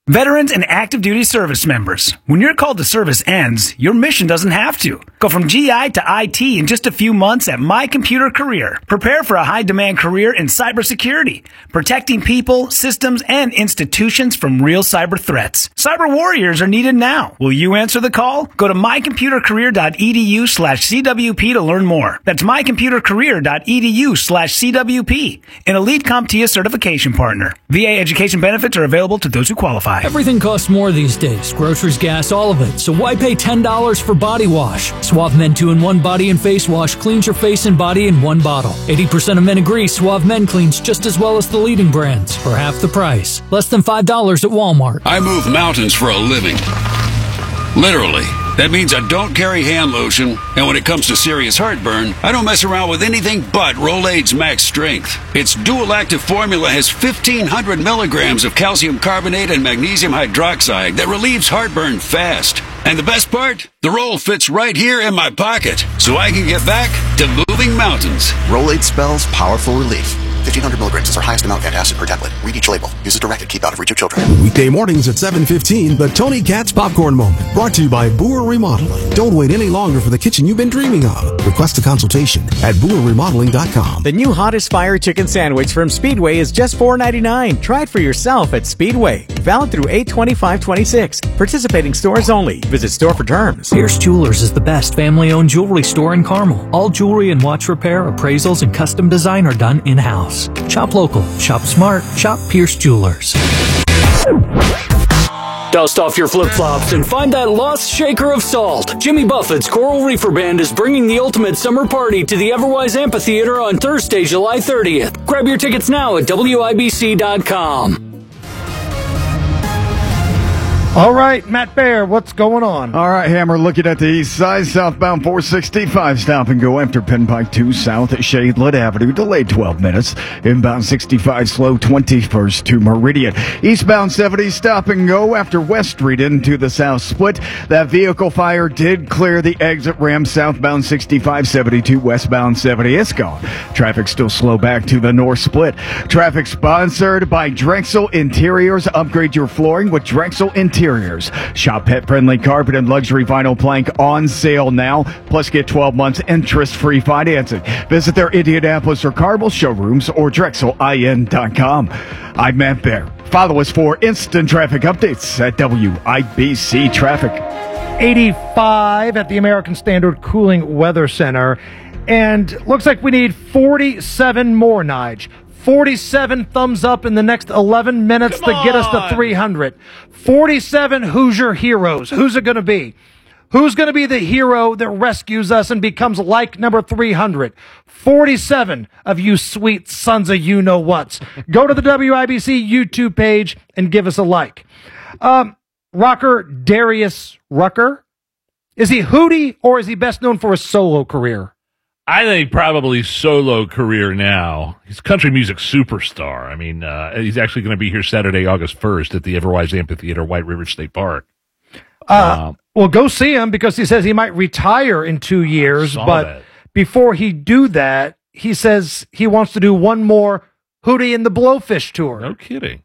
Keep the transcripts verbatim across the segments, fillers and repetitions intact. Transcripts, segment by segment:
Veterans and active duty service members. When your call to service ends, your mission doesn't have to. Go from G I to I T in just a few months at My Computer Career. Prepare for a high-demand career in cybersecurity, protecting people, systems, and institutions from real cyber threats. Cyber warriors are needed now. Will you answer the call? Go to mycomputercareer.edu slash CWP to learn more. That's mycomputercareer.edu slash CWP, an elite CompTIA certification partner. V A education benefits are available to those who qualify. Everything costs more these days. Groceries, gas, all of it. So why pay ten dollars for body wash? Suave Men two in one Body and Face Wash cleans your face and body in one bottle. eighty percent of men agree Suave Men cleans just as well as the leading brands for half the price. Less than five dollars at Walmart. I move mountains for a living. Literally. That means I don't carry hand lotion, and when it comes to serious heartburn, I don't mess around with anything but Rolaids Max Strength. Its dual-active formula has fifteen hundred milligrams of calcium carbonate and magnesium hydroxide that relieves heartburn fast. And the best part? The roll fits right here in my pocket, so I can get back to moving mountains. Rolaids spells powerful relief. fifteen hundred milligrams is our highest amount of antacid per tablet. Read each label. Use as directed. Keep out of reach of children. Weekday mornings at seven fifteen, the Tony Katz Popcorn Moment. Brought to you by Boer Remodeling. Don't wait any longer for the kitchen you've been dreaming of. Request a consultation at boer remodeling dot com. The new Hottest Fire Chicken Sandwich from Speedway is just four ninety-nine. Try it for yourself at Speedway. Valid through eight twenty-five twenty-six. Participating stores only. Visit store for terms. Pierce Jewelers is the best family-owned jewelry store in Carmel. All jewelry and watch repair, appraisals, and custom design are done in-house. Shop local, shop smart, shop Pierce Jewelers. Dust off your flip-flops and find that lost shaker of salt. Jimmy Buffett's Coral Reefer Band is bringing the ultimate summer party to the Everwise Amphitheater on Thursday, July thirtieth. Grab your tickets now at W I B C dot com. All right, Matt Bear, what's going on? All right, Hammer, looking at the east side, southbound four sixty-five, stop and go after Penpike two south at Shadelet Avenue, delayed twelve minutes. Inbound sixty-five, slow twenty-first to Meridian. Eastbound seventy, stop and go after West Street into the south split. That vehicle fire did clear the exit ramp southbound sixty-five, seventy-two, westbound seventy. It's gone. Traffic still slow back to the north split. Traffic sponsored by Drexel Interiors. Upgrade your flooring with Drexel Interiors. Shop pet-friendly carpet and luxury vinyl plank on sale now. Plus, get twelve months interest-free financing. Visit their Indianapolis or Carmel showrooms or Drexel I N dot com. I'm Matt Bear. Follow us for instant traffic updates at W I B C Traffic. eighty-five at the American Standard Cooling Weather Center. And looks like we need forty-seven more, Nige. forty-seven thumbs up in the next eleven minutes Come to get us to three hundred. forty-seven Hoosier heroes. Who's it going to be? Who's going to be the hero that rescues us and becomes like number three hundred? forty-seven of you sweet sons of you-know-whats. Go to the W I B C YouTube page and give us a like. Um, rocker Darius Rucker. Is he Hootie or is he best known for his solo career? I think probably solo career now. He's a country music superstar. I mean, uh, he's actually going to be here Saturday, August first at the Everwise Amphitheater, White River State Park. Uh, um, well, go see him because he says he might retire in two years. But that. Before he do that, he says he wants to do one more Hootie and the Blowfish tour. No kidding.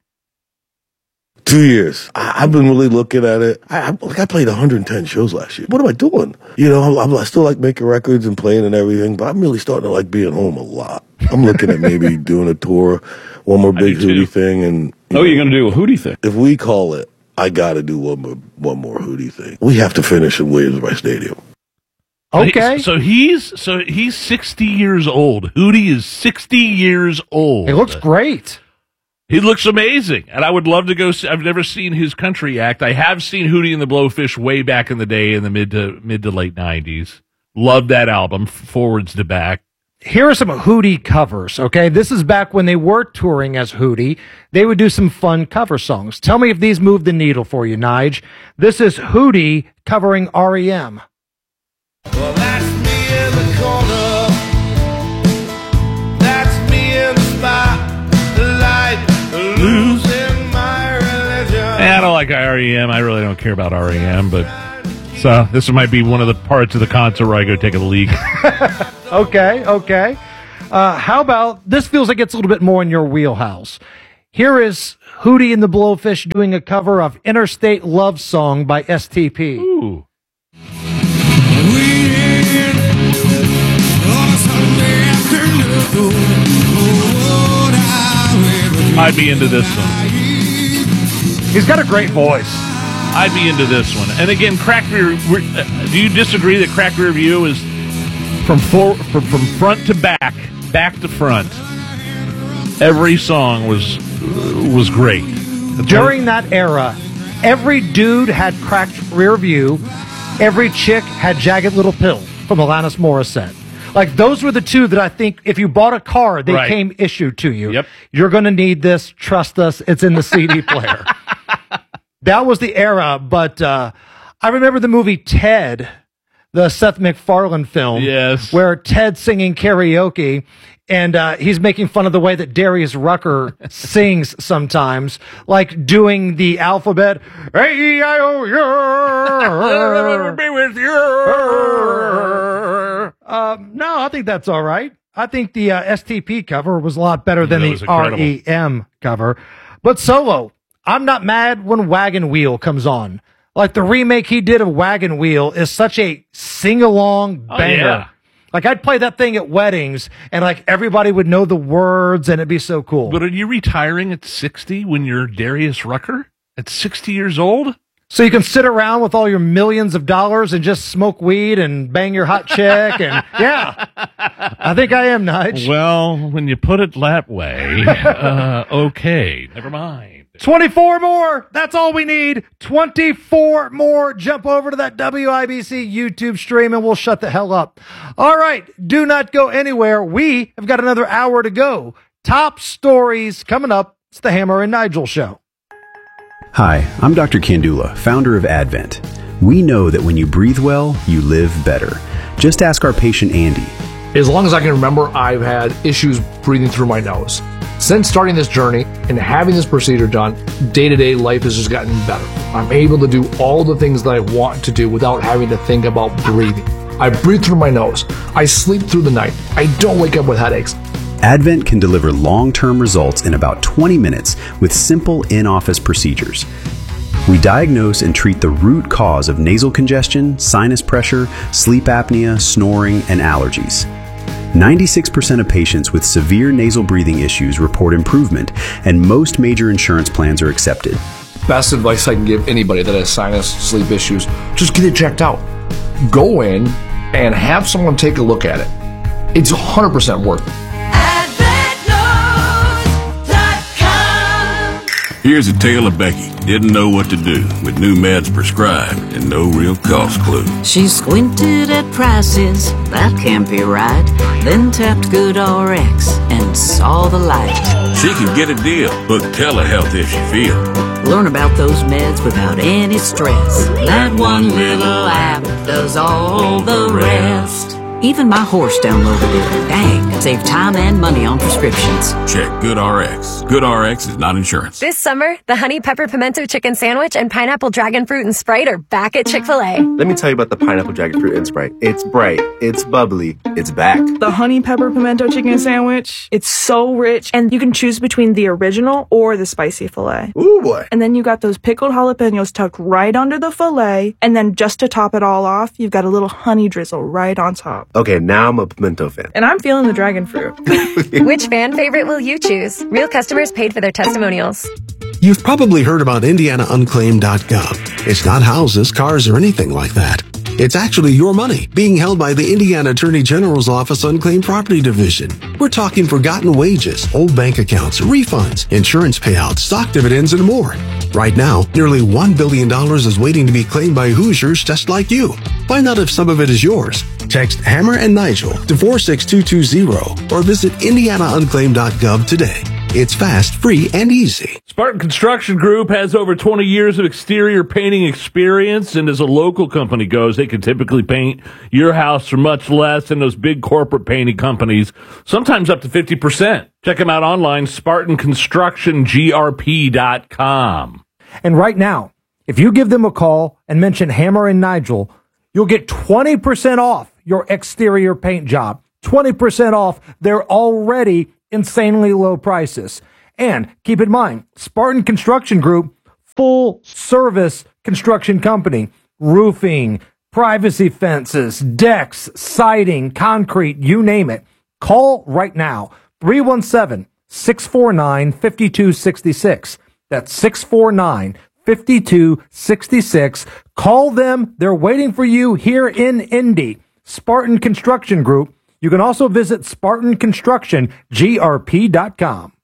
Two years. I, I've been really looking at it. I, I, like I played one hundred ten shows last year. What am I doing? You know, I'm, I still like making records and playing and everything, but I'm really starting to like being home a lot. I'm looking at maybe doing a tour, one more big Hootie thing. And you oh, know, you're going to do a Hootie thing? If we call it, I got to do one more, one more Hootie thing. We have to finish in Williams-Brice Stadium. Okay. So he's so he's sixty years old. Hootie is sixty years old. He looks great. He looks amazing, and I would love to go see. I've never seen his country act. I have seen Hootie and the Blowfish way back in the day in the mid to mid to late nineties. Loved that album, forwards to back. Here are some Hootie covers, okay? This is back when they were touring as Hootie. They would do some fun cover songs. Tell me if these move the needle for you, Nige. This is Hootie covering R E M. Well, that's me in the corner. That's me in the spotlight. Losing my religion. I don't like R E M. I really don't care about R E M, but so this might be one of the parts of the concert where I go take a leak. Okay, okay. Uh, how about, this feels like it's a little bit more in your wheelhouse. Here is Hootie and the Blowfish doing a cover of Interstate Love Song by S T P. Ooh. I'd be into this one. He's got a great voice. I'd be into this one. And again, Cracked Rear. Uh, do you disagree that Cracked Rear View is from for, from from front to back, back to front? Every song was was great. During that era, every dude had Cracked Rear View. Every chick had Jagged Little Pill from Alanis Morissette. Like, those were the two that I think if you bought a car, they Right. came issued to you. Yep. You're going to need this. Trust us. It's in the C D player. That was the era. But uh, I remember the movie Ted, the Seth MacFarlane film. Yes. Where Ted's singing karaoke. And uh, he's making fun of the way that Darius Rucker sings sometimes, like doing the alphabet. A E I O U. Be with you. Um, no, I think that's all right. I think the uh, S T P cover was a lot better than That the was incredible. R E M cover. But Solo, I'm not mad when Wagon Wheel comes on. Like, the remake he did of Wagon Wheel is such a sing-along Oh, banger. yeah. Like, I'd play that thing at weddings, and like everybody would know the words, and it'd be so cool. But are you retiring at sixty when you're Darius Rucker? At sixty years old? So you can sit around with all your millions of dollars and just smoke weed and bang your hot chick, and yeah, I think I am, Nige. Well, when you put it that way, uh, okay, never mind. twenty-four more. That's all we need. twenty-four more. Jump over to that W I B C YouTube stream and we'll shut the hell up. All right. Do not go anywhere. We have got another hour to go. Top stories coming up. It's the Hammer and Nigel Show. Hi, I'm Doctor Kandula, founder of Advent. We know that when you breathe well, you live better. Just ask our patient Andy. As long as I can remember, I've had issues breathing through my nose. Since starting this journey and having this procedure done, day-to-day life has just gotten better. I'm able to do all the things that I want to do without having to think about breathing. I breathe through my nose. I sleep through the night. I don't wake up with headaches. Advent can deliver long-term results in about twenty minutes with simple in-office procedures. We diagnose and treat the root cause of nasal congestion, sinus pressure, sleep apnea, snoring, and allergies. ninety-six percent of patients with severe nasal breathing issues report improvement, and most major insurance plans are accepted. Best advice I can give anybody that has sinus sleep issues, just get it checked out. Go in and have someone take a look at it. It's one hundred percent worth it. Here's a tale of Becky. Didn't know what to do with new meds prescribed and no real cost clue. She squinted at prices, that can't be right. Then tapped GoodRx and saw the light. She can get a deal. Book telehealth if she feels. Learn about those meds without any stress. That one little app does all the rest. Even my horse downloaded it. Dang, save time and money on prescriptions. Check GoodRx. GoodRx is not insurance. This summer, the Honey Pepper Pimento Chicken Sandwich and Pineapple Dragon Fruit and Sprite are back at Chick-fil-A. Let me tell you about the Pineapple Dragon Fruit and Sprite. It's bright, it's bubbly, it's back. The Honey Pepper Pimento Chicken Sandwich, it's so rich, and you can choose between the original or the spicy filet. Ooh, boy. And then you got those pickled jalapenos tucked right under the filet, and then just to top it all off, you've got a little honey drizzle right on top. Okay, now I'm a pimento fan. And I'm feeling the dragon fruit. Which fan favorite will you choose? Real customers paid for their testimonials. You've probably heard about Indiana Unclaimed dot gov. It's not houses, cars, or anything like that. It's actually your money being held by the Indiana Attorney General's Office Unclaimed Property Division. We're talking forgotten wages, old bank accounts, refunds, insurance payouts, stock dividends, and more. Right now, nearly one billion dollars is waiting to be claimed by Hoosiers just like you. Find out if some of it is yours. Text Hammer and Nigel to four six two two zero or visit Indiana Unclaimed dot gov today. It's fast, free, and easy. Spartan Construction Group has over twenty years of exterior painting experience, and as a local company goes, they can typically paint your house for much less than those big corporate painting companies, sometimes up to fifty percent. Check them out online, Spartan Construction G R P dot com. And right now, if you give them a call and mention Hammer and Nigel, you'll get twenty percent off your exterior paint job. twenty percent off their already insanely low prices. And keep in mind, Spartan Construction Group, full service construction company, roofing, privacy fences, decks, siding, concrete, you name it. Call right now, three one seven, six four nine, five two six six. That's six four nine, five two six six. Call them. They're waiting for you here in Indy. Spartan Construction Group. You can also visit Spartan Construction G R P dot com.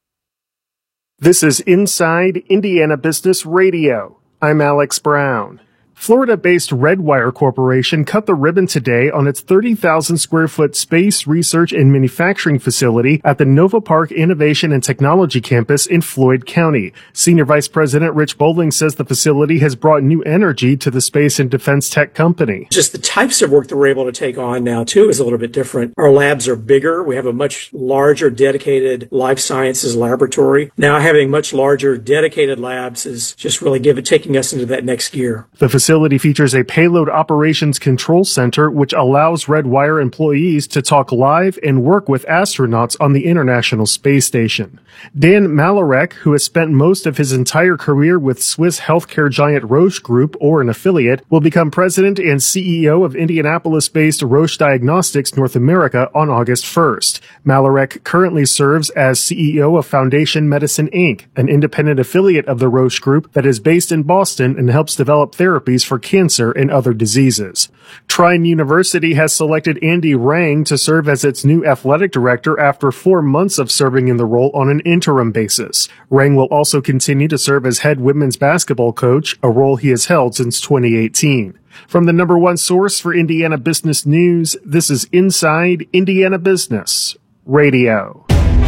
This is Inside Indiana Business Radio. I'm Alex Brown. Florida-based Redwire Corporation cut the ribbon today on its thirty thousand square foot space, research, and manufacturing facility at the Nova Park Innovation and Technology Campus in Floyd County. Senior Vice President Rich Bowling says the facility has brought new energy to the space and defense tech company. Just the types of work that we're able to take on now, too, is a little bit different. Our labs are bigger. We have a much larger, dedicated life sciences laboratory. Now having much larger, dedicated labs is just really give it, taking us into that next gear. The facility facility features a payload operations control center, which allows Redwire employees to talk live and work with astronauts on the International Space Station. Dan Malarek, who has spent most of his entire career with Swiss healthcare giant Roche Group or an affiliate, will become president and C E O of Indianapolis-based Roche Diagnostics North America on August first. Malarek currently serves as C E O of Foundation Medicine Incorporated, an independent affiliate of the Roche Group that is based in Boston and helps develop therapies for cancer and other diseases. Trine University has selected Andy Rang to serve as its new athletic director after four months of serving in the role on an interim basis. Rang will also continue to serve as head women's basketball coach, a role he has held since twenty eighteen. From the number one source for Indiana business news, this is Inside Indiana Business Radio.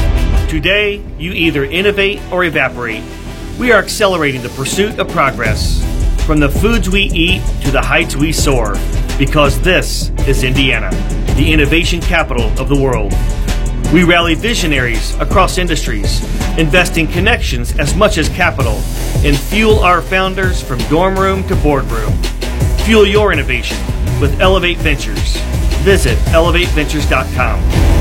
Today, you either innovate or evaporate. We are accelerating the pursuit of progress. From the foods we eat to the heights we soar, because this is Indiana, the innovation capital of the world. We rally visionaries across industries, investing connections as much as capital, and fuel our founders from dorm room to boardroom. Fuel your innovation with Elevate Ventures. Visit elevate ventures dot com.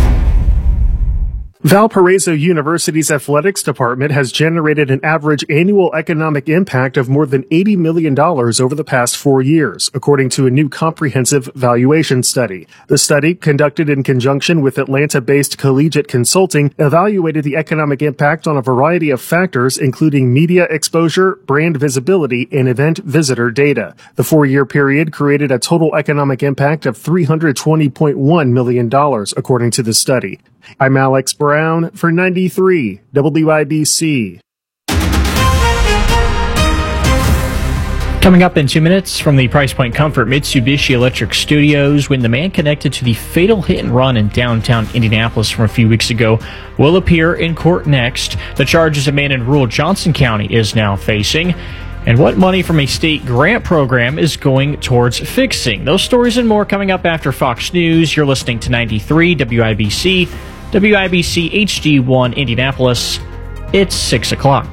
Valparaiso University's athletics department has generated an average annual economic impact of more than eighty million dollars over the past four years, according to a new comprehensive valuation study. The study, conducted in conjunction with Atlanta-based Collegiate Consulting, evaluated the economic impact on a variety of factors, including media exposure, brand visibility, and event visitor data. The four-year period created a total economic impact of three hundred twenty point one million dollars, according to the study. I'm Alex Brown for ninety-three W I B C. Coming up in two minutes from the Price Point Comfort Mitsubishi Electric Studios, when the man connected to the fatal hit and run in downtown Indianapolis from a few weeks ago will appear in court next. The charges a man in rural Johnson County is now facing, and what money from a state grant program is going towards fixing. Those stories and more coming up after Fox News. You're listening to ninety-three W I B C, W I B C H D one Indianapolis. It's six o'clock.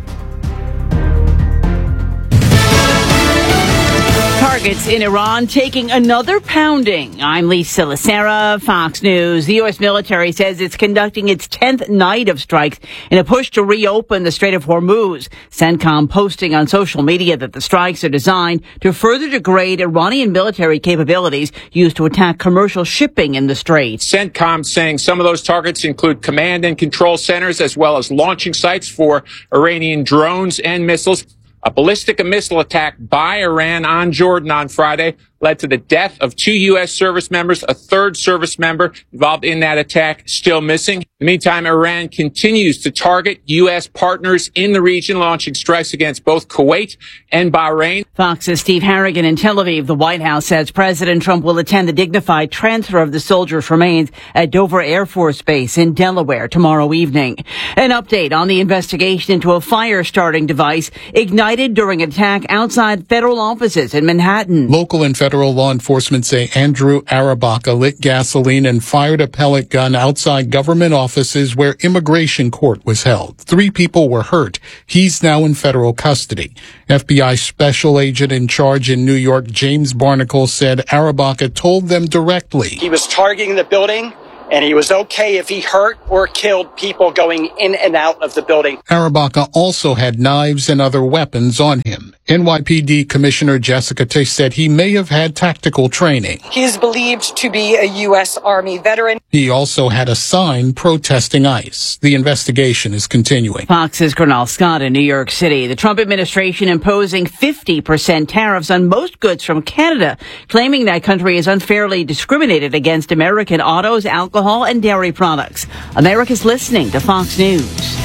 Targets in Iran taking another pounding. I'm Lisa Lacera, Fox News. The U S military says it's conducting its tenth night of strikes in a push to reopen the Strait of Hormuz. CENTCOM posting on social media that the strikes are designed to further degrade Iranian military capabilities used to attack commercial shipping in the strait. CENTCOM saying some of those targets include command and control centers as well as launching sites for Iranian drones and missiles. A ballistic missile attack by Iran on Jordan on Friday led to the death of two U S service members. A third service member involved in that attack still missing. In the meantime, Iran continues to target U S partners in the region, launching strikes against both Kuwait and Bahrain. Fox's Steve Harrigan in Tel Aviv. The White House says President Trump will attend the dignified transfer of the soldiers' remains at Dover Air Force Base in Delaware tomorrow evening. An update on the investigation into a fire-starting device ignited during an attack outside federal offices in Manhattan. Local and federal law enforcement say Andrew Arabaka lit gasoline and fired a pellet gun outside government offices where immigration court was held. Three people were hurt. He's now in federal custody. F B I special agent in charge in New York, James Barnacle, said Arabaka told them directly. He was targeting the building and he was okay if he hurt or killed people going in and out of the building. Arabaka also had knives and other weapons on him. N Y P D Commissioner Jessica Tisch said he may have had tactical training. He is believed to be a U S Army veteran. He also had a sign protesting ICE. The investigation is continuing. Fox's Cornell Scott in New York City. The Trump administration imposing fifty percent tariffs on most goods from Canada, claiming that country is unfairly discriminated against American autos, alcohol, and dairy products. America's listening to Fox News.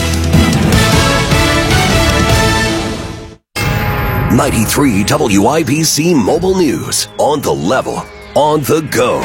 ninety-three W I B C Mobile News. On the level, on the go.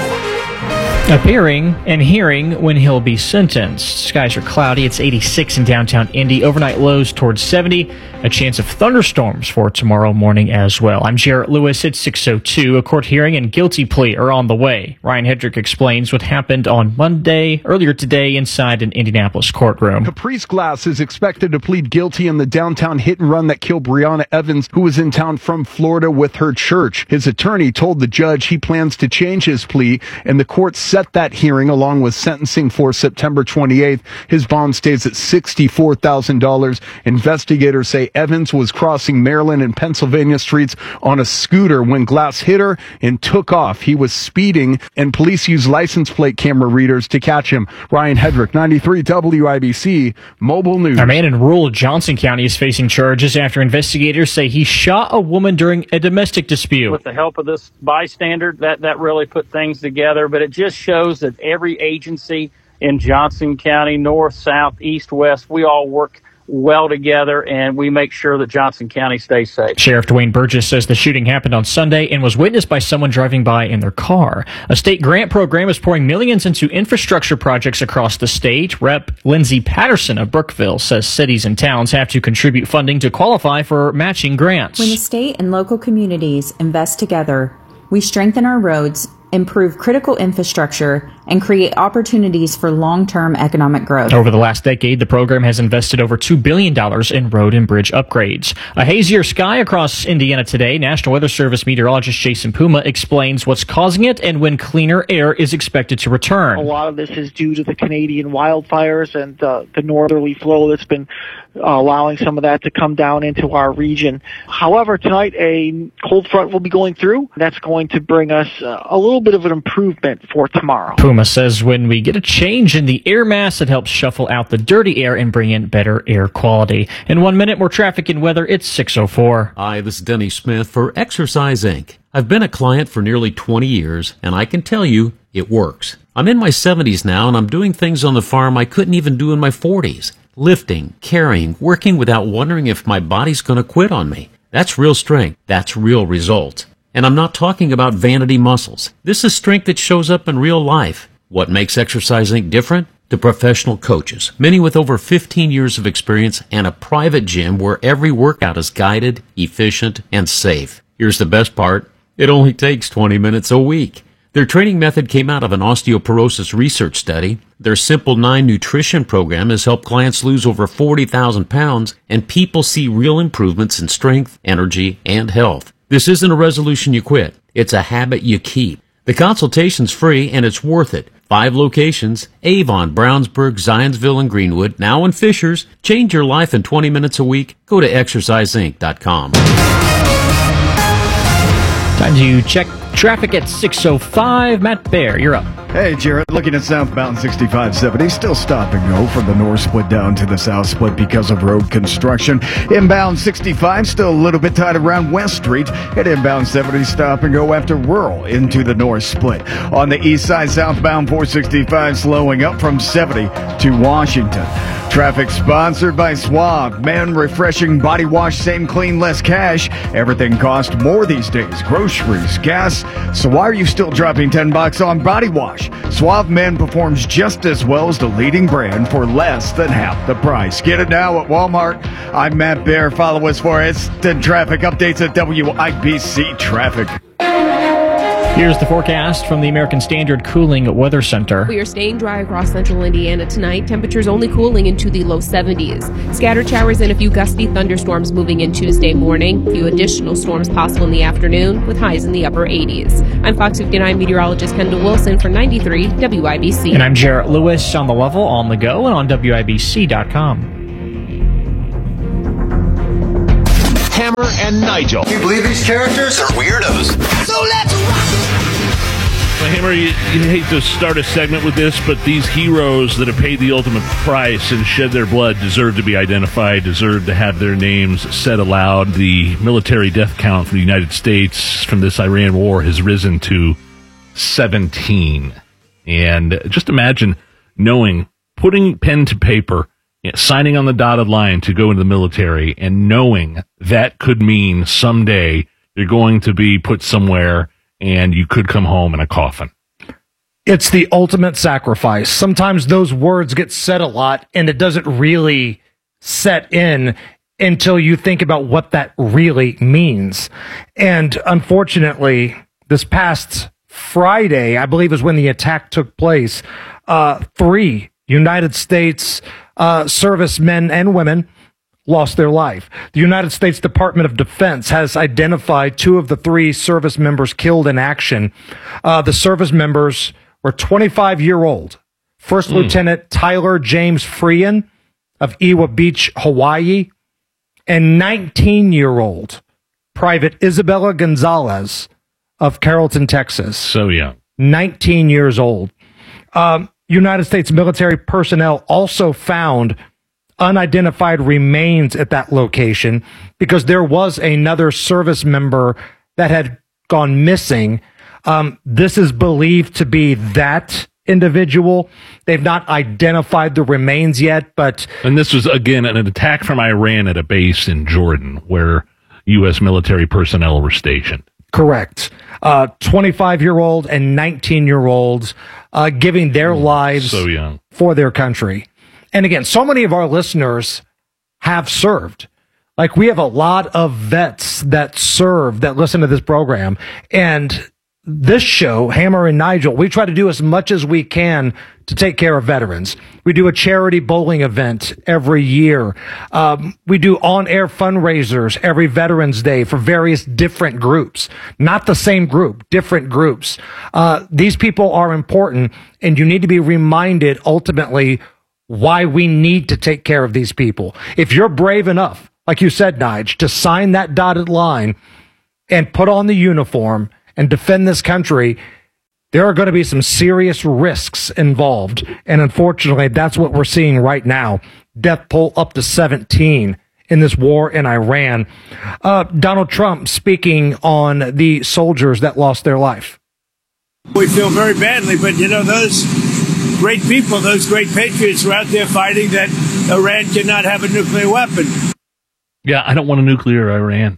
Appearing and hearing when he'll be sentenced. Skies are cloudy. It's eighty-six in downtown Indy. Overnight lows towards seventy. A chance of thunderstorms for tomorrow morning as well. I'm Jarrett Lewis. It's six oh two. A court hearing and guilty plea are on the way. Ryan Hedrick explains what happened on Monday, earlier today, inside an Indianapolis courtroom. Caprice Glass is expected to plead guilty in the downtown hit and run that killed Breonna Evans, who was in town from Florida with her church. His attorney told the judge he plans to change his plea, and the court set that hearing along with sentencing for September twenty-eighth. His bond stays at sixty-four thousand dollars. Investigators say Evans was crossing Maryland and Pennsylvania streets on a scooter when Glass hit her and took off. He was speeding, and police used license plate camera readers to catch him. Ryan Hedrick, ninety-three W I B C Mobile News. A man in rural Johnson County is facing charges after investigators say he shot a woman during a domestic dispute. With the help of this bystander, that, that really put things together, but it just shows that every agency in Johnson County, north, south, east, west, we all work well together, and we make sure that Johnson County stays safe. Sheriff Dwayne Burgess says the shooting happened on Sunday and was witnessed by someone driving by in their car. A state grant program is pouring millions into infrastructure projects across the state. Rep Lindsey Patterson of Brookville says cities and towns have to contribute funding to qualify for matching grants. When the state and local communities invest together, we strengthen our roads, improve critical infrastructure, and create opportunities for long-term economic growth. Over the last decade, the program has invested over two billion dollars in road and bridge upgrades. A hazier sky across Indiana today. National Weather Service meteorologist Jason Puma explains what's causing it and when cleaner air is expected to return. A lot of this is due to the Canadian wildfires and uh, the northerly flow that's been uh, allowing some of that to come down into our region. However, tonight a cold front will be going through. That's going to bring us uh, a little bit of an improvement for tomorrow. Puma says when we get a change in the air mass, it helps shuffle out the dirty air and bring in better air quality. In one minute, more traffic and weather. It's six oh four. Hi, this is Denny Smith for Exercise Incorporated. I've been a client for nearly twenty years, and I can tell you it works. I'm in my seventies now, and I'm doing things on the farm I couldn't even do in my forties. Lifting, carrying, working without wondering if my body's going to quit on me. That's real strength. That's real results. And I'm not talking about vanity muscles. This is strength that shows up in real life. What makes Exercise Incorporated different? The professional coaches, many with over fifteen years of experience and a private gym where every workout is guided, efficient, and safe. Here's the best part. It only takes twenty minutes a week. Their training method came out of an osteoporosis research study. Their Simple nine nutrition program has helped clients lose over forty thousand pounds, and people see real improvements in strength, energy, and health. This isn't a resolution you quit. It's a habit you keep. The consultation's free, and it's worth it. Five locations, Avon, Brownsburg, Zionsville, and Greenwood, now in Fishers. Change your life in twenty minutes a week. Go to exercise inc dot com. Time to check traffic at six oh five. Matt Bear, you're up. Hey, Jarrett, looking at southbound sixty-five seventy, still stop and go from the north split down to the south split because of road construction. Inbound sixty-five, still a little bit tight around West Street. And inbound seventy, stop and go after rural into the north split. On the east side, southbound four sixty-five, slowing up from seventy to Washington. Traffic sponsored by Suave. Men, refreshing body wash, same clean, less cash. Everything costs more these days. Groceries, gas. So why are you still dropping ten bucks on body wash? Suave Men performs just as well as the leading brand for less than half the price. Get it now at Walmart. I'm Matt Bear. Follow us for instant traffic updates at W I B C Traffic. Here's the forecast from the American Standard Cooling Weather Center. We are staying dry across central Indiana tonight. Temperatures only cooling into the low seventies. Scattered showers and a few gusty thunderstorms moving in Tuesday morning. A few additional storms possible in the afternoon with highs in the upper eighties. I'm Fox fifty-nine meteorologist Kendall Wilson for ninety-three W I B C. And I'm Jarrett Lewis on the level, on the go, and on W I B C dot com. Hammer and Nigel. Do you believe these characters are weirdos? So let's rock! Well, Hammer, you, you hate to start a segment with this, but these heroes that have paid the ultimate price and shed their blood deserve to be identified, deserve to have their names said aloud. The military death count for the United States from this Iran war has risen to seventeen. And just imagine knowing, putting pen to paper, signing on the dotted line to go into the military, and knowing that could mean someday you're going to be put somewhere and you could come home in a coffin. It's the ultimate sacrifice. Sometimes those words get said a lot, and it doesn't really set in until you think about what that really means. And unfortunately, this past Friday, I believe is when the attack took place, uh, three United States uh, servicemen and women lost their life. The United States Department of Defense has identified two of the three service members killed in action. Uh, the service members were twenty-five-year-old First mm. Lieutenant Tyler James Freehan of Ewa Beach, Hawaii, and nineteen-year-old Private Isabella Gonzalez of Carrollton, Texas. So young. nineteen years old. Um, United States military personnel also found unidentified remains at that location because there was another service member that had gone missing. Um, this is believed to be that individual. They've not identified the remains yet, but... And this was, again, an attack from Iran at a base in Jordan where U S military personnel were stationed. Correct. Uh, twenty-five-year-old and nineteen-year-olds uh, giving their lives so young. for their country. And again, so many of our listeners have served. Like, we have a lot of vets that serve, that listen to this program. And this show, Hammer and Nigel, we try to do as much as we can to take care of veterans. We do a charity bowling event every year. Um, we do on-air fundraisers every Veterans Day for various different groups. Not the same group, different groups. Uh, these people are important, and you need to be reminded ultimately why we need to take care of these people. If you're brave enough, like you said, Nige, to sign that dotted line and put on the uniform and defend this country, there are going to be some serious risks involved. And unfortunately, that's what we're seeing right now. Death toll up to seventeen in this war in Iran. Uh, Donald Trump speaking on the soldiers that lost their life. We feel very badly, but you know, those great people, those great patriots were out there fighting that Iran cannot have a nuclear weapon. Yeah, I don't want a nuclear Iran.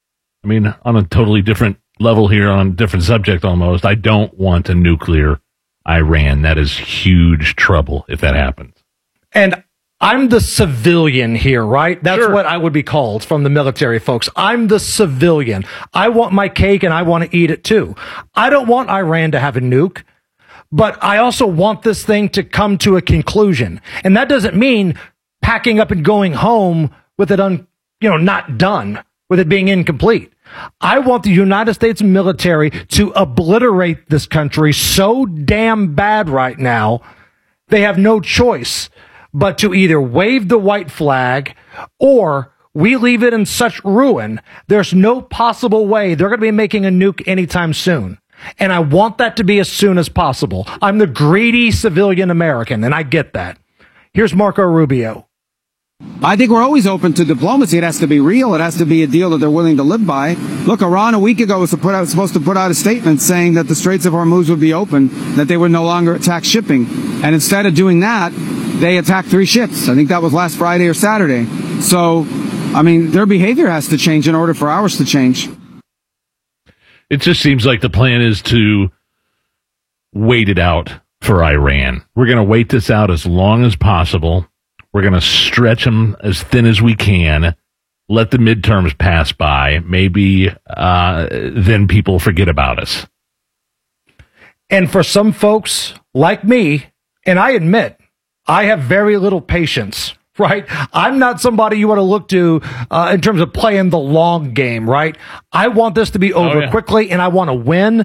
I mean, on a totally different level here, on a different subject almost, I don't want a nuclear Iran. That is huge trouble if that happens. And I'm the civilian here, right? That's Sure. what I would be called from the military folks. I'm the civilian. I want my cake and I want to eat it too. I don't want Iran to have a nuke. But I also want this thing to come to a conclusion. And that doesn't mean packing up and going home with it un, you know, not done, with it being incomplete. I want the United States military to obliterate this country so damn bad right now, they have no choice but to either wave the white flag or we leave it in such ruin. There's no possible way they're going to be making a nuke anytime soon. And I want that to be as soon as possible. I'm the greedy civilian American, and I get that. Here's Marco Rubio. I think we're always open to diplomacy. It has to be real. It has to be a deal that they're willing to live by. Look, Iran a week ago was to put out, supposed to put out a statement saying that the Straits of Hormuz would be open, that they would no longer attack shipping. And instead of doing that, they attacked three ships. I think that was last Friday or Saturday. So, I mean, their behavior has to change in order for ours to change. It just seems like the plan is to wait it out for Iran. We're going to wait this out as long as possible. We're going to stretch them as thin as we can, let the midterms pass by. Maybe uh, then people forget about us. And for some folks like me, and I admit, I have very little patience, right? I'm not somebody you want to look to uh, in terms of playing the long game, right? I want this to be over Oh, yeah. quickly, and I want to win.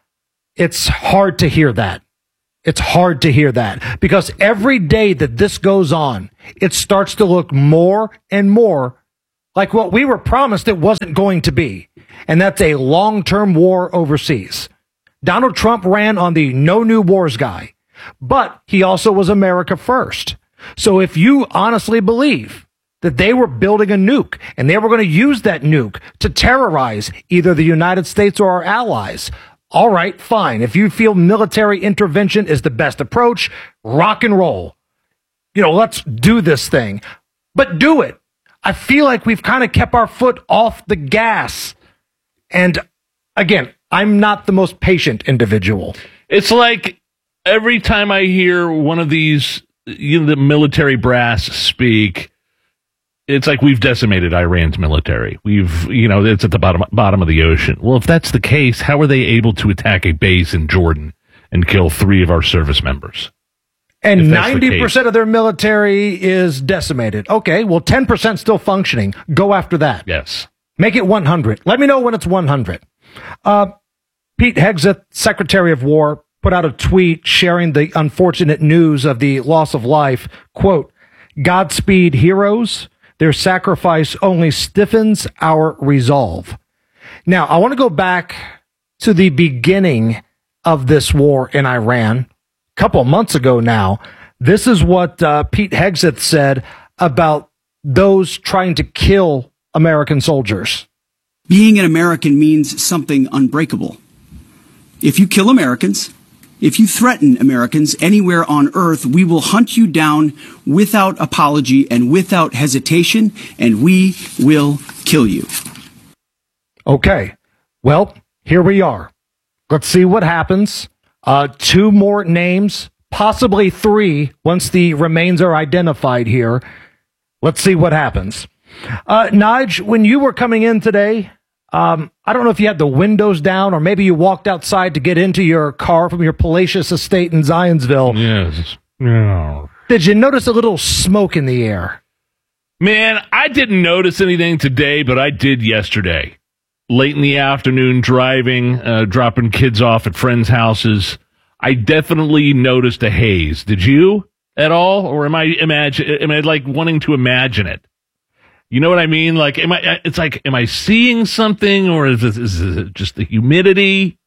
It's hard to hear that. It's hard to hear that because every day that this goes on, it starts to look more and more like what we were promised it wasn't going to be. And that's a long-term war overseas. Donald Trump ran on the no new wars guy, but he also was America first. So if you honestly believe that they were building a nuke and they were going to use that nuke to terrorize either the United States or our allies, all right, fine. If you feel military intervention is the best approach, rock and roll. You know, let's do this thing. But do it. I feel like we've kind of kept our foot off the gas. And again, I'm not the most patient individual. It's like every time I hear one of these, you know, the military brass speak, it's like we've decimated Iran's military. We've, you know, it's at the bottom bottom of the ocean. Well, if that's the case, how are they able to attack a base in Jordan and kill three of our service members? And ninety percent of their military is decimated. Okay, well, ten percent still functioning. Go after that. Yes. Make it one hundred. Let me know when it's one hundred. Uh, Pete Hegseth, Secretary of War, put out a tweet sharing the unfortunate news of the loss of life. Quote, Godspeed heroes. Their sacrifice only stiffens our resolve. Now, I want to go back to the beginning of this war in Iran. A couple of months ago now. This is what uh, Pete Hegseth said about those trying to kill American soldiers. Being an American means something unbreakable. If you kill Americans, if you threaten Americans anywhere on earth, we will hunt you down without apology and without hesitation, and we will kill you. Okay. Well, here we are. Let's see what happens. Uh, two more names, possibly three, once the remains are identified here. Let's see what happens. Uh, Nige, when you were coming in today, um, I don't know if you had the windows down or maybe you walked outside to get into your car from your palatial estate in Zionsville. Yes. No. Did you notice a little smoke in the air? Man, I didn't notice anything today, but I did yesterday. Late in the afternoon, driving, uh, dropping kids off at friends' houses. I definitely noticed a haze. Did you at all? Or am I imagine? Am I like wanting to imagine it? You know what I mean? Like, am I? It's like, am I seeing something, or is, this, is it just the humidity?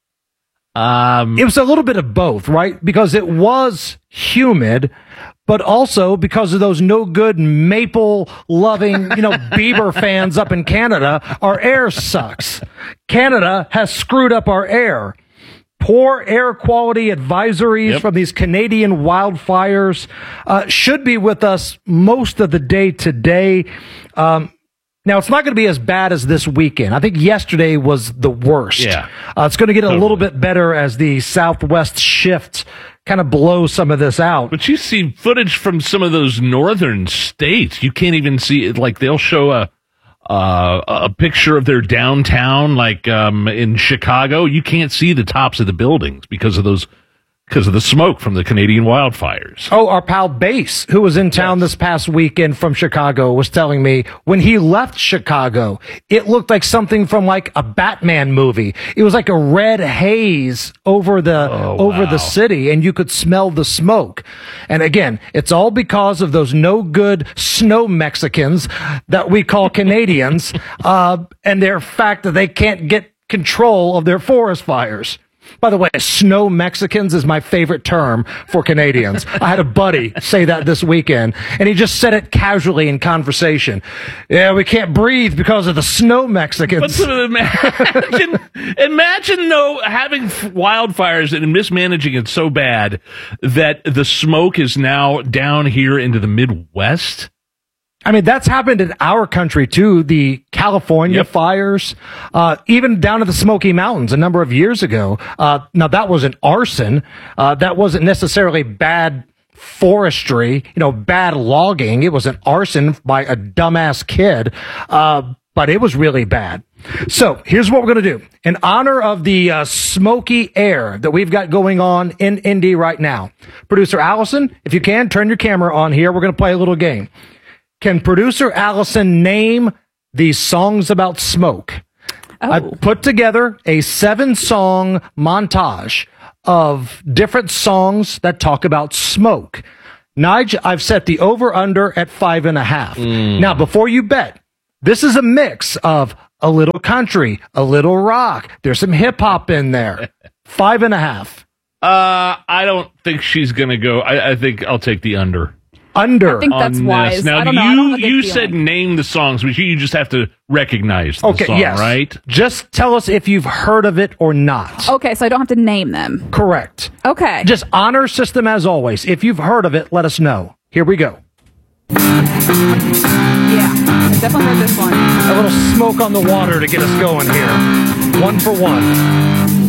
Um, it was a little bit of both, right? Because it was humid, but also because of those no good maple loving, you know, Bieber fans up in Canada, our air sucks. Canada has screwed up our air. Poor air quality advisories Yep. from these Canadian wildfires uh, should be with us most of the day today. Um, now, it's not going to be as bad as this weekend. I think yesterday was the worst. Yeah. Uh, it's going to get Totally. a little bit better as the southwest shift kind of blows some of this out. But you see footage from some of those northern states. You can't even see it. Like, they'll show a uh, a picture of their downtown, like um, in Chicago. You can't see the tops of the buildings because of those, because of the smoke from the Canadian wildfires. Oh, our pal Bass, who was in town this past weekend from Chicago, was telling me when he left Chicago, it looked like something from like a Batman movie. It was like a red haze over the Oh, over wow. the city, and you could smell the smoke. And again, it's all because of those no good snow Mexicans that we call Canadians, uh, and their fact that they can't get control of their forest fires. By the way, snow Mexicans is my favorite term for Canadians. I had a buddy say that this weekend, and he just said it casually in conversation. Yeah, we can't breathe because of the snow Mexicans. But imagine, imagine though having wildfires and mismanaging it so bad that the smoke is now down here into the Midwest. I mean, that's happened in our country too. The California Yep. fires, uh, even down to the Smoky Mountains a number of years ago. Uh, now that wasn't arson. Uh, that wasn't necessarily bad forestry, you know, bad logging. It was an arson by a dumbass kid. Uh, but it was really bad. So here's what we're going to do. In honor of the uh, smoky air that we've got going on in Indy right now, producer Allison, if you can, turn your camera on here. We're going to play a little game. Can producer Allison name the songs about smoke? Oh. I put together a seven-song montage of different songs that talk about smoke. Nige, I've set the over-under at five and a half. Mm. Now, before you bet, this is a mix of a little country, a little rock. There's some hip-hop in there. Five and a half. Uh, I don't think she's going to go. I, I think I'll take the under. Under. I think that's on wise. This. Now, I don't you, know. I don't have a good you feeling. said name the songs, but you, you just have to recognize the Okay, song, yes. right? Just tell us if you've heard of it or not. Okay, so I don't have to name them. Correct. Okay. Just honor system as always. If you've heard of it, let us know. Here we go. Yeah, I definitely heard this one. A little smoke on the water to get us going here. One for one.